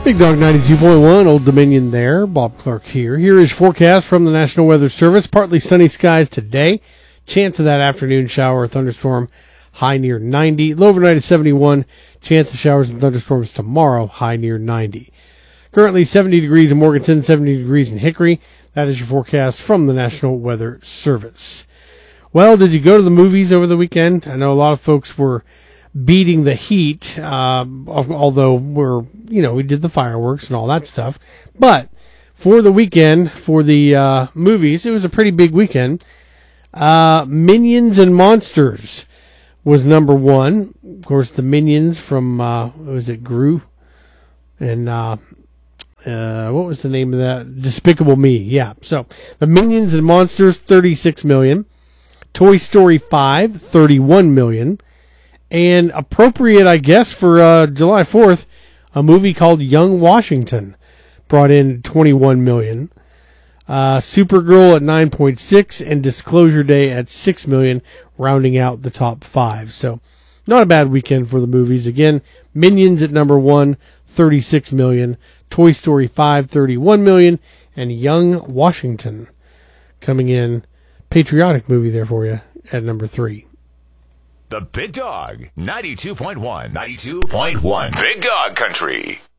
Big Dog 92.1, Old Dominion there. Bob Clark here. Here is forecast from the National Weather Service. Partly sunny skies today. Chance of that afternoon shower or thunderstorm, high near 90. Low overnight is 71. Chance of showers and thunderstorms tomorrow, high near 90. Currently 70 degrees in Morganton, 70 degrees in Hickory. That is your forecast from the National Weather Service. Well, did you go to the movies over the weekend? I know a lot of folks were beating the heat, although we did the fireworks and all that stuff. But for the weekend, for the movies, it was a pretty big weekend. Minions and Monsters was number one. Of course, the Minions from, Gru? And what was the name of that? Despicable Me, yeah. So, the Minions and Monsters, $36 million. Toy Story 5, $31 million. And appropriate, I guess, for July 4th, a movie called Young Washington brought in $21 million. Supergirl at 9.6 and Disclosure Day at $6 million, rounding out the top five. So, not a bad weekend for the movies. Again, Minions at number one, $36 million. Toy Story 5, $31 million. And Young Washington coming in. Patriotic movie there for you at number 3. The Big Dog, 92.1. 92.1. Big Dog Country.